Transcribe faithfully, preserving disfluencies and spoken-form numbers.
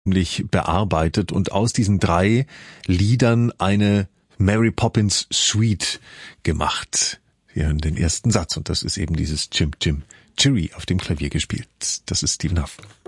bearbeitet und aus diesen drei Liedern eine Mary Poppins Suite gemacht. Wir hören den ersten Satz und das ist eben dieses Chim Chim Chiri auf dem Klavier gespielt. Das ist Stephen Huff.